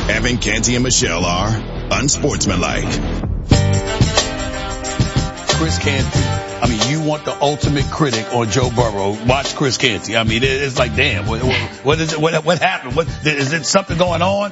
Evan, Canty, and Michelle are unsportsmanlike. Chris Canty. I mean, you want the ultimate critic on Joe Burrow. Watch Chris Canty. I mean, it's like, damn, what is it? What happened? Is it something going on?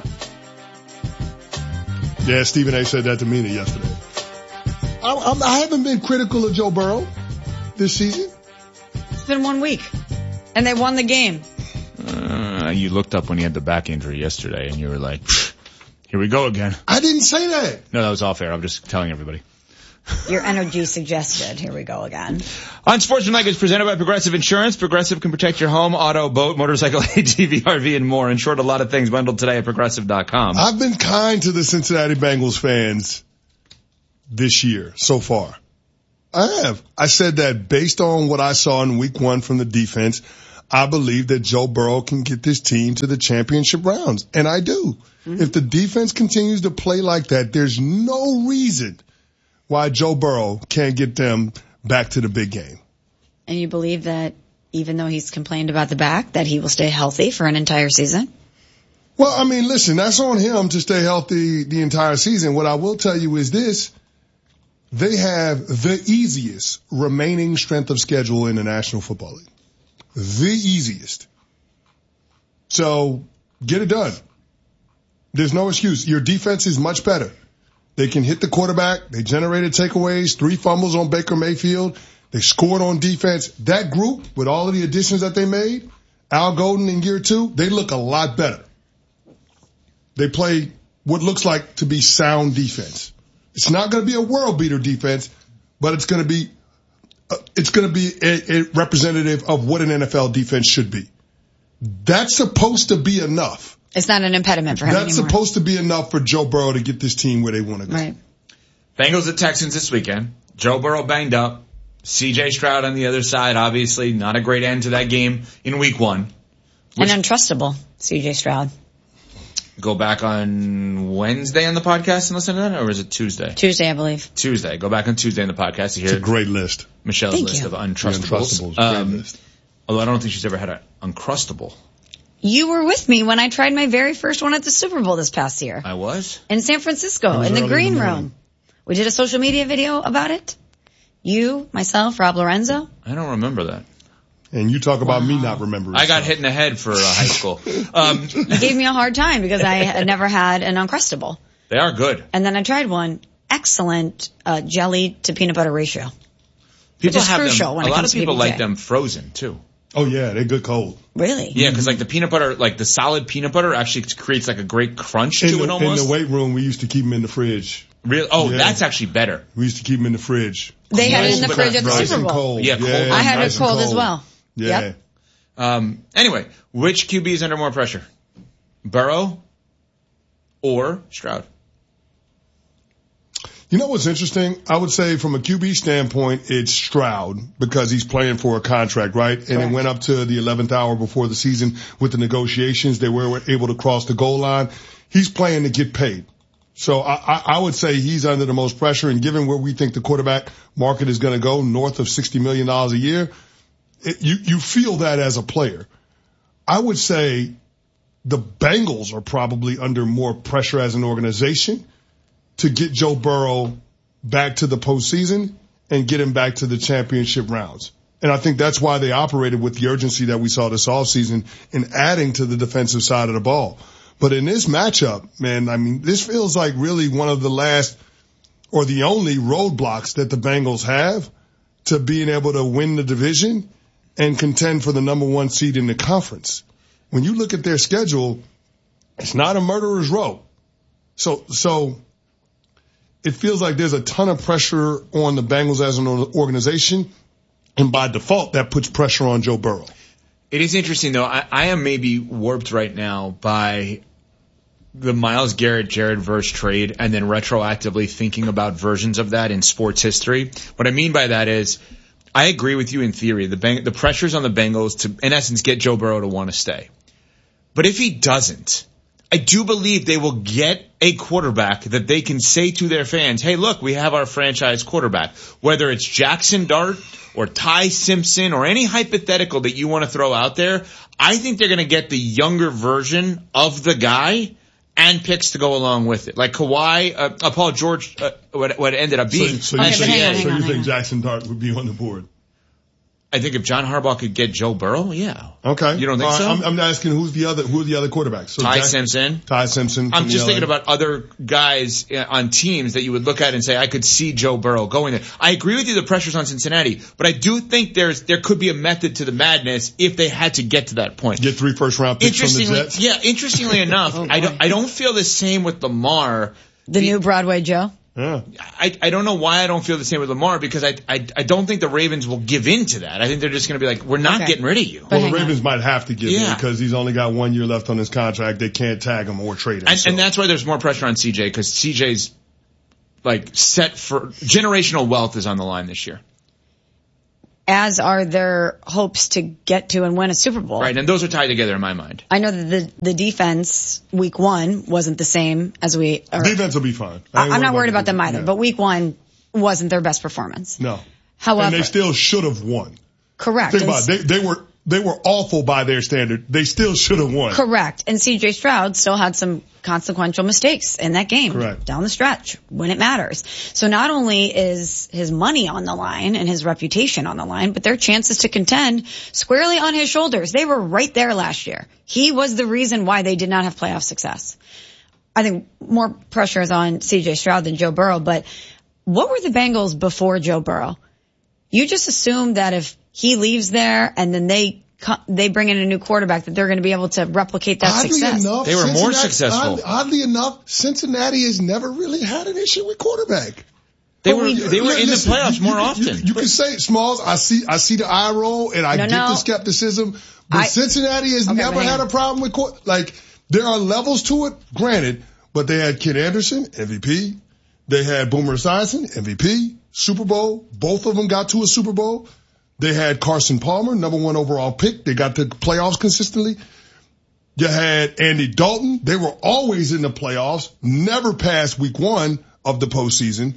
Yeah, Stephen A. said that to Mina yesterday. I haven't been critical of Joe Burrow this season. It's been 1 week, and they won the game. You looked up when he had the back injury yesterday, and you were like, here we go again. I didn't say that. No, that was all fair. I'm just telling everybody. Your energy suggested, here we go again. Unsportsmanlike is presented by Progressive Insurance. Progressive can protect your home, auto, boat, motorcycle, ATV, RV, and more. In short, a lot of things bundled today at Progressive.com. I've been kind to the Cincinnati Bengals fans this year so far. I have. I said that based on what I saw in week 1 from the defense, I believe that Joe Burrow can get this team to the championship rounds. And I do. Mm-hmm. If the defense continues to play like that, there's no reason why Joe Burrow can't get them back to the big game. And you believe that even though he's complained about the back, that he will stay healthy for an entire season? Well, I mean, listen, that's on him to stay healthy the entire season. What I will tell you is this. They have the easiest remaining strength of schedule in the National Football League. The easiest. So get it done. There's no excuse. Your defense is much better. They can hit the quarterback. They generated takeaways, 3 fumbles on Baker Mayfield. They scored on defense. That group, with all of the additions that they made, Al Golden in year 2, they look a lot better. They play what looks like to be sound defense. It's not going to be a world beater defense, but it's going to be a representative of what an NFL defense should be. That's supposed to be enough. It's not an impediment for him That's anymore. Supposed to be enough for Joe Burrow to get this team where they want to go. Right. Bengals at Texans this weekend. Joe Burrow banged up. C.J. Stroud on the other side, obviously. Not a great end to that game in week 1. And untrustable, C.J. Stroud. Go back on Wednesday on the podcast and listen to that, or is it Tuesday? Tuesday, I believe. Tuesday. Go back on Tuesday on the podcast to hear it's a great list. Michelle's Thank list you. of untrustables. Great list. Although I don't think she's ever had an uncrustable. You were with me when I tried my very first one at the Super Bowl this past year. I was? In San Francisco, in the green room. We did a social media video about it. You, myself, Rob Lorenzo. I don't remember that. And you talk about me not remembering. I got hit in the head for high school. You gave me a hard time because I had never had an Uncrustable. They are good. And then I tried one. Excellent jelly to peanut butter ratio. People which is have crucial them. when a it lot comes of people to like PBJ. them frozen too. Oh yeah, they're good cold. Really? Yeah, because like the peanut butter, like the solid peanut butter actually creates like a great crunch to it almost. In the weight room, we used to keep them in the fridge. Really? Oh, Yeah. That's actually better. We used to keep them in the fridge. They had it in the But fridge not at the frozen. Super Bowl. Cold. Yeah, cold. I had nice it and cold as well. Yeah. Yep. Anyway, which QB is under more pressure? Burrow or Stroud? You know what's interesting? I would say from a QB standpoint, it's Stroud because he's playing for a contract, right? And it went up to the 11th hour before the season with the negotiations. They were able to cross the goal line. He's playing to get paid. So I would say he's under the most pressure. And given where we think the quarterback market is going to go, north of $60 million a year, you feel that as a player. I would say the Bengals are probably under more pressure as an organization to get Joe Burrow back to the postseason and get him back to the championship rounds. And I think that's why they operated with the urgency that we saw this offseason in adding to the defensive side of the ball. But in this matchup, man, I mean, this feels like really one of the last or the only roadblocks that the Bengals have to being able to win the division and contend for the number 1 seed in the conference. When you look at their schedule, it's not a murderer's row. So it feels like there's a ton of pressure on the Bengals as an organization, and by default, that puts pressure on Joe Burrow. It is interesting, though. I am maybe warped right now by the Myles Garrett, Jared Verse trade and then retroactively thinking about versions of that in sports history. What I mean by that is I agree with you in theory. The pressure's on the Bengals to, in essence, get Joe Burrow to want to stay. But if he doesn't, I do believe they will get a quarterback that they can say to their fans, hey, look, we have our franchise quarterback. Whether it's Jackson Dart or Ty Simpson or any hypothetical that you want to throw out there, I think they're going to get the younger version of the guy and picks to go along with it. Like Kawhi, Paul George, what ended up being. So you think Jackson Dart would be on the board? I think if John Harbaugh could get Joe Burrow, yeah. Okay. You don't think so? I'm asking who are the other quarterbacks? So Ty Simpson. I'm just thinking about other guys on teams that you would look at and say, I could see Joe Burrow going there. I agree with you, the pressure's on Cincinnati, but I do think there could be a method to the madness if they had to get to that point. Get 3 first-round picks from the Jets? Yeah, interestingly enough, I don't feel the same with Lamar. The new Broadway Joe? Yeah. I don't know why I don't feel the same with Lamar, because I don't think the Ravens will give in to that. I think they're just going to be like, we're not getting rid of you. Well, the Ravens might have to give in because he's only got 1 year left on his contract. They can't tag him or trade him. And that's why there's more pressure on CJ, because CJ's like set for generational wealth is on the line this year. As are their hopes to get to and win a Super Bowl. Right, and those are tied together in my mind. I know that the defense week 1 wasn't the same as defense will be fine. I'm not worried about them either, but week 1 wasn't their best performance. No. However, and they still should have won. Correct. Think about it. They were awful by their standard. They still should have won. Correct. And CJ Stroud still had some consequential mistakes in that game. Correct. Down the stretch when it matters. So not only is his money on the line and his reputation on the line, but their chances to contend squarely on his shoulders. They were right there last year. He was the reason why they did not have playoff success. I think more pressure is on CJ Stroud than Joe Burrow, but what were the Bengals before Joe Burrow? You just assume that if he leaves there and then they bring in a new quarterback that they're going to be able to replicate that success. They were more successful. Oddly enough, Cincinnati has never really had an issue with quarterback. They were in the playoffs more often. You can say, Smalls, I see the eye roll and I get the skepticism, but Cincinnati has never had a problem with there are levels to it, granted, but they had Ken Anderson, MVP. They had Boomer Esiason, MVP, Super Bowl. Both of them got to a Super Bowl. They had Carson Palmer, number 1 overall pick. They got to the playoffs consistently. You had Andy Dalton. They were always in the playoffs, never past week 1 of the postseason.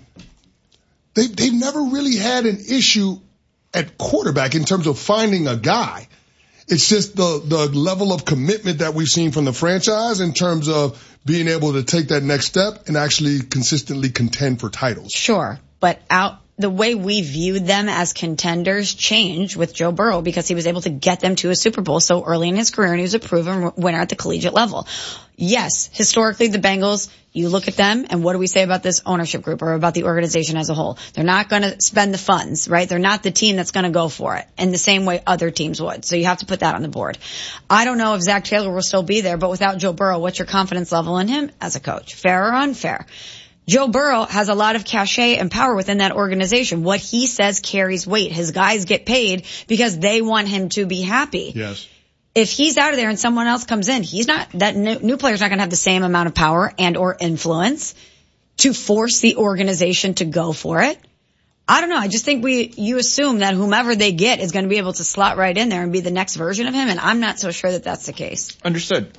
They've never really had an issue at quarterback in terms of finding a guy. It's just the level of commitment that we've seen from the franchise in terms of being able to take that next step and actually consistently contend for titles. Sure, but the way we viewed them as contenders changed with Joe Burrow because he was able to get them to a Super Bowl so early in his career, and he was a proven winner at the collegiate level. Yes, historically the Bengals, you look at them and what do we say about this ownership group or about the organization as a whole? They're not going to spend the funds, right? They're not the team that's going to go for it in the same way other teams would. So you have to put that on the board. I don't know if Zach Taylor will still be there, but without Joe Burrow, what's your confidence level in him as a coach? Fair or unfair? Joe Burrow has a lot of cachet and power within that organization. What he says carries weight. His guys get paid because they want him to be happy. Yes. If he's out of there and someone else comes in, that new player's not going to have the same amount of power and or influence to force the organization to go for it. I don't know. I just think you assume that whomever they get is going to be able to slot right in there and be the next version of him. And I'm not so sure that that's the case. Understood.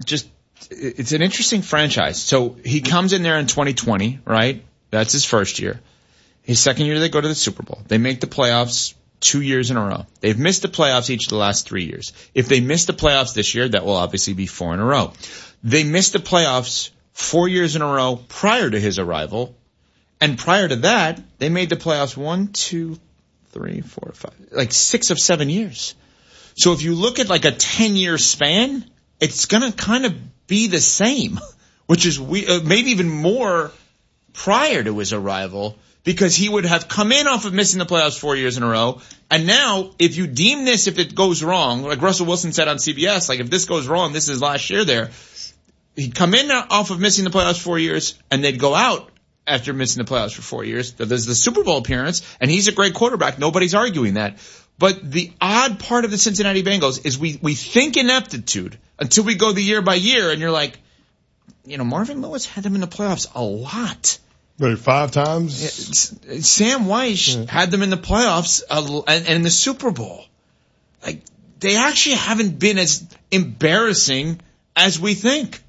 It's an interesting franchise. So he comes in there in 2020, right? That's his first year. His second year, they go to the Super Bowl. They make the playoffs 2 years in a row. They've missed the playoffs each of the last 3 years. If they miss the playoffs this year, that will obviously be 4 in a row. They missed the playoffs 4 years in a row prior to his arrival. And prior to that, they made the playoffs 1, 2, 3, 4, 5, like 6 of 7 years. So if you look at like a 10-year span, it's going to kind of be the same, which is maybe even more prior to his arrival, because he would have come in off of missing the playoffs 4 years in a row. And now, if you deem this, if it goes wrong, like Russell Wilson said on CBS, like if this goes wrong, this is last year there, he'd come in off of missing the playoffs 4 years, and they'd go out after missing the playoffs for 4 years. There's the Super Bowl appearance, and he's a great quarterback. Nobody's arguing that. But the odd part of the Cincinnati Bengals is we think ineptitude until we go the year by year, and you're like, Marvin Lewis had them in the playoffs a lot. Right, 5 times? Sam Weish had them in the playoffs and in the Super Bowl. Like, they actually haven't been as embarrassing as we think.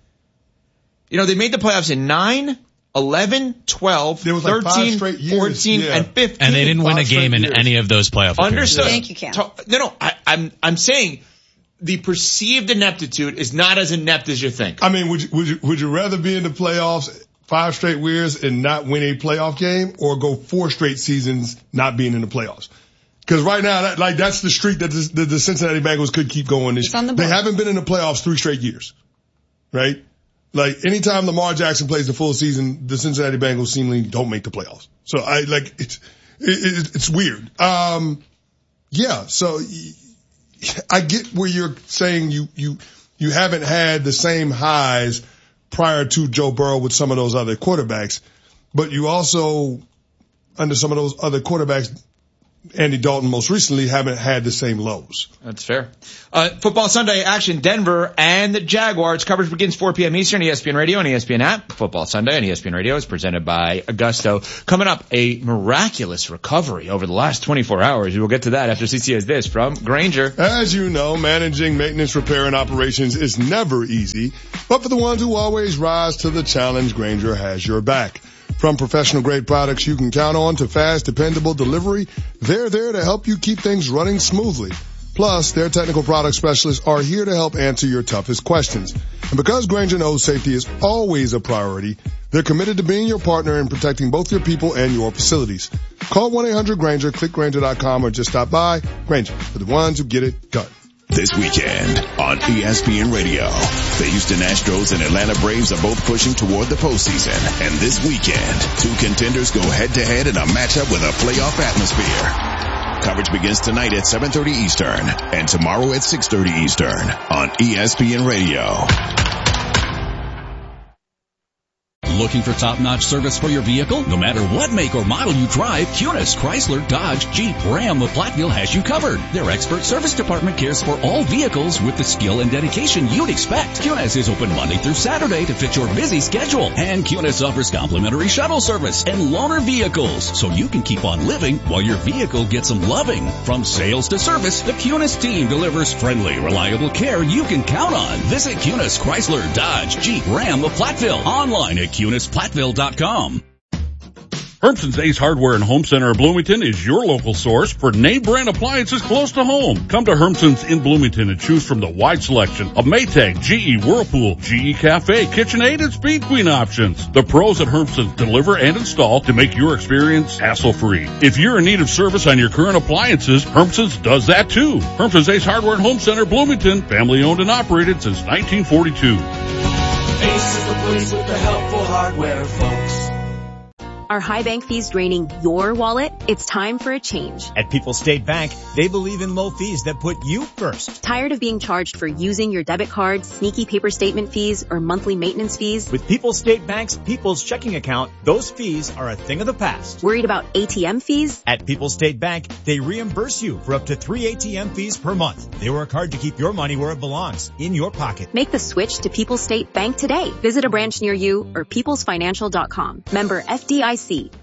They made the playoffs in 9, 11, 12, 13, 14, and 15. And they didn't win a game in any of those playoff appearances. Understood. Thank you, Cam. No, I'm saying the perceived ineptitude is not as inept as you think. I mean, would you rather be in the playoffs 5 straight years and not win a playoff game, or go 4 straight seasons not being in the playoffs? Because right now, that's the streak that the Cincinnati Bengals could keep going. They haven't been in the playoffs 3 straight years, right? Like, anytime Lamar Jackson plays the full season, the Cincinnati Bengals seemingly don't make the playoffs. So it's weird. Yeah, so I get where you're saying you haven't had the same highs prior to Joe Burrow with some of those other quarterbacks, but you also, under some of those other quarterbacks, Andy Dalton most recently, haven't had the same lows. That's fair. Football Sunday action, Denver and the Jaguars. Coverage begins 4 p.m. Eastern, ESPN Radio and ESPN app. Football Sunday on ESPN Radio is presented by Augusto. Coming up, a miraculous recovery over the last 24 hours. We will get to that after CC has this from Grainger. As you know, managing maintenance, repair, and operations is never easy, but for the ones who always rise to the challenge, Grainger has your back. From professional grade products you can count on to fast, dependable delivery, they're there to help you keep things running smoothly. Plus, their technical product specialists are here to help answer your toughest questions. And because Grainger knows safety is always a priority, they're committed to being your partner in protecting both your people and your facilities. Call 1-800-GRAINGER, click Grainger.com, or just stop by. Grainger, for the ones who get it done. This weekend on ESPN Radio, the Houston Astros and Atlanta Braves are both pushing toward the postseason. And this weekend, 2 contenders go head-to-head in a matchup with a playoff atmosphere. Coverage begins tonight at 7:30 Eastern and tomorrow at 6:30 Eastern on ESPN Radio. Looking for top-notch service for your vehicle? No matter what make or model you drive, Kunis, Chrysler, Dodge, Jeep, Ram of Platteville has you covered. Their expert service department cares for all vehicles with the skill and dedication you'd expect. Kunis is open Monday through Saturday to fit your busy schedule. And Kunis offers complimentary shuttle service and loaner vehicles, so you can keep on living while your vehicle gets some loving. From sales to service, the Kunis team delivers friendly, reliable care you can count on. Visit Kunis, Chrysler, Dodge, Jeep, Ram of Platteville. Online at KunisPlatteville.com. Hermson's Ace Hardware and Home Center of Bloomington is your local source for name brand appliances close to home. Come to Hermson's in Bloomington and choose from the wide selection of Maytag, GE, Whirlpool, GE Cafe, KitchenAid, and Speed Queen options. The pros at Hermson's deliver and install to make your experience hassle-free. If you're in need of service on your current appliances, Hermson's does that too. Hermson's Ace Hardware and Home Center, Bloomington, family owned and operated since 1942. Ace is the place with the helpful hardware, folks. Are high bank fees draining your wallet? It's time for a change. At People's State Bank, they believe in low fees that put you first. Tired of being charged for using your debit card, sneaky paper statement fees, or monthly maintenance fees? With People's State Bank's People's Checking Account, those fees are a thing of the past. Worried about ATM fees? At People's State Bank, they reimburse you for up to 3 ATM fees per month. They work hard to keep your money where it belongs, in your pocket. Make the switch to People's State Bank today. Visit a branch near you or peoplesfinancial.com. Member FDIC.